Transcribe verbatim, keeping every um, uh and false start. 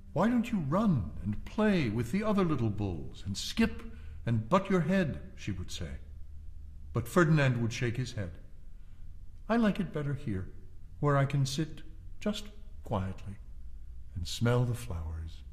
Why don't you run and play with the other little bulls, and skip and butt your head, she would say. But Ferdinand would shake his head. I like it better here, where I can sit just quietly and smell the flowers.